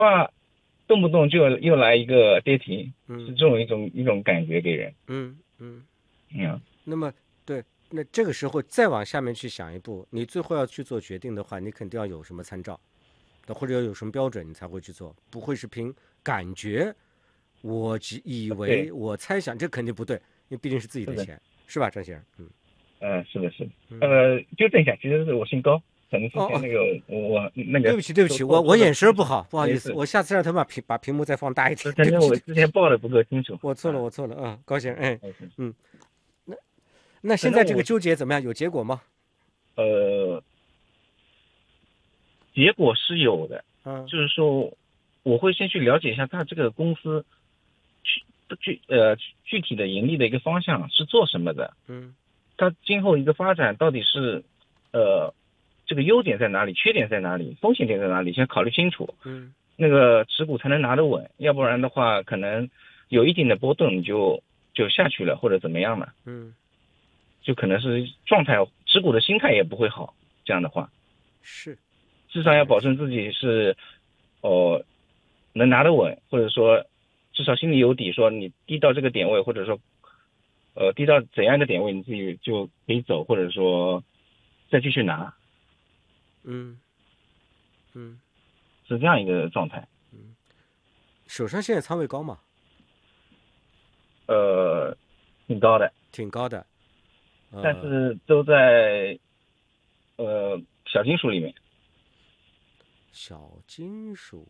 话动不动就又来一个跌停，是嗯这种一种感觉给人。 嗯嗯。 嗯， 那么对，那这个时候再往下面去想一步，你最后要去做决定的话，你肯定要有什么参照，或者要有什么标准，你才会去做，不会是凭感觉。我只以为， 对， 我猜想，这肯定不对，因为毕竟是自己是的， 的钱，是吧，张先生？嗯是的，是的。 嗯。 纠正一下，其实是我姓高，可能之哦哦， 前那个我那个对不起对不起， 说错的我眼不清楚， 神不好，不好意思， 没事。 我下次让他把屏幕再放大一点， 可对不起能我之前对不起， 报的不够清楚我错了啊。 我错了啊，高先生，哎， 没事。 嗯，那那现在这个反正我是纠结怎么样？有结果吗？ 呃，结果是有的， 嗯就是说我会先去了解一下他这个公司具具体的盈利的一个方向是做什么的， 嗯它今后一个发展到底是呃这个优点在哪里，缺点在哪里，风险点在哪里，先考虑清楚， 嗯那个持股才能拿得稳，要不然的话可能有一定的波动你就下去了或者怎么样了， 嗯， 就可能是状态持股的心态也不会好，这样的话。 是， 至少要当然是。 保证自己是，哦，能拿得稳，或者说至少心里有底，说你低到这个点位，或者说，低到怎样一个点位，你自己就可以走，或者说再继续拿， 嗯嗯是这样一个状态。 嗯，手上现在仓位高嘛？ 呃，挺高的， 挺高的。 但呃， 是都在小金属里面。 小金属